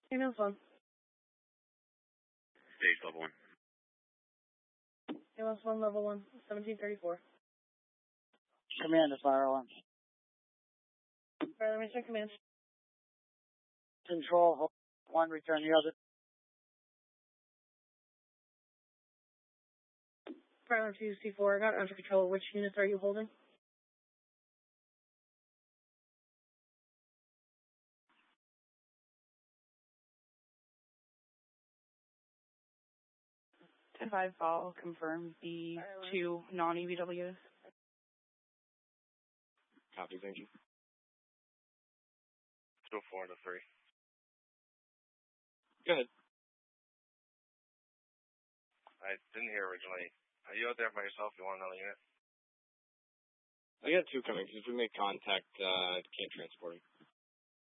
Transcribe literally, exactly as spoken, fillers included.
Ambulance one. Stage level one. Ambulance one, level one, seventeen thirty-four. Command to fire alarm. Fire alarm instant command. Control, hold one, return the other. Fire alarm two C four, I got under control. Which units are you holding? ten five, I'll confirm the two non-E B Ws. Copy, thank you. two four to three. Go ahead. I didn't hear originally. Are you out there by yourself? You want another unit? I got two coming. If we make contact, uh, can't transport him.